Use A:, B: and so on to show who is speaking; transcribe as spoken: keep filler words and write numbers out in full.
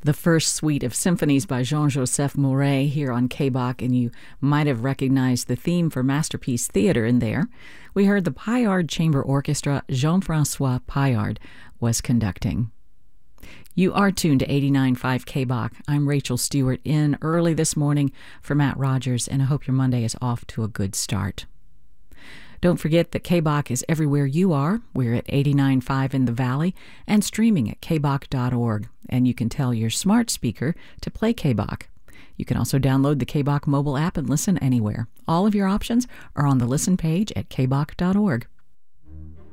A: the first suite of symphonies by Jean-Joseph Mouret here on K B O C, and you might have recognized the theme for Masterpiece Theater in there. We heard the Paillard Chamber Orchestra. Jean-Francois Paillard was conducting. You are tuned to eighty-nine point five K B O C. I'm Rachel Stewart, in early this morning for Matt Rogers, and I hope your Monday is off to a good start. Don't forget that K B O C is everywhere you are. We're at eighty-nine point five in the Valley and streaming at k b o c dot org. And you can tell your smart speaker to play K B O C. You can also download the K B O C mobile app and listen anywhere. All of your options are on the listen page at k b o c dot org.